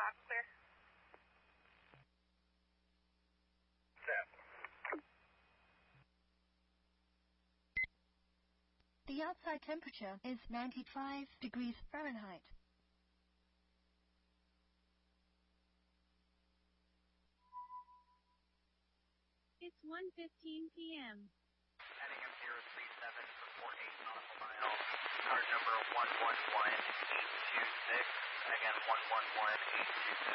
clear. The outside temperature is 95 degrees Fahrenheit. It's 1:15 p.m.